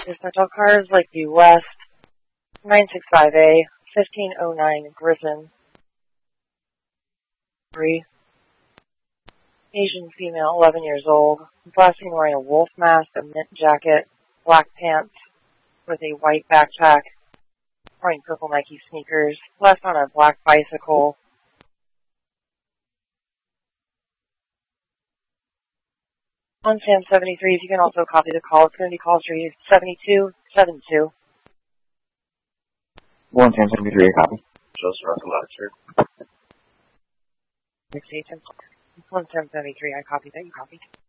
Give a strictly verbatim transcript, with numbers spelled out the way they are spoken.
This rental car is Lakeview West, nine six five A, fifteen oh nine Griffin. Three. Asian female, eleven years old. Last seen wearing a wolf mask, a mint jacket, black pants with a white backpack, wearing purple Nike sneakers. Last on a black bicycle. On Sam seventy-three, if you can also copy the call, it's going to be call three seventy-two seventy-two. One Sam seventy-three, a copy. Shows Russell Lecture. One Sam seventy-three, I copied that, you copied.